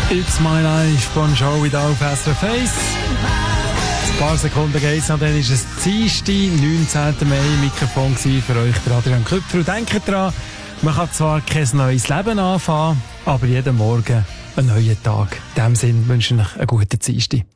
It's My Life, Bon Jovi da auf SRF 1. Ein paar Sekunden geht's noch, dann ist es Dienstag, 19. Mai, Mikrofon für euch, der Adrian Köpfer. Und denkt dran, man kann zwar kein neues Leben anfangen, aber jeden Morgen einen neuen Tag. In diesem Sinne wünsche ich euch einen guten Dienstag.